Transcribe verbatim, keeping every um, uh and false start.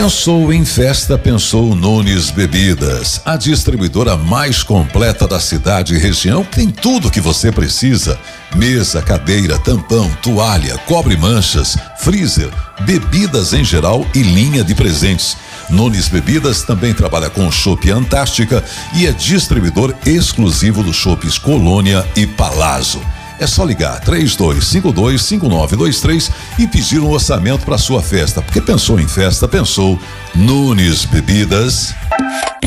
Pensou em festa, pensou Nunes Bebidas, a distribuidora mais completa da cidade e região, que tem tudo que você precisa: mesa, cadeira, tampão, toalha, cobre manchas, freezer, bebidas em geral e linha de presentes. Nunes Bebidas também trabalha com chopp Antártica e é distribuidor exclusivo dos chopps Colônia e Palazzo. É só ligar três dois cinco dois, cinco nove dois três e pedir um orçamento para sua festa, porque pensou em festa, pensou Nunes Bebidas.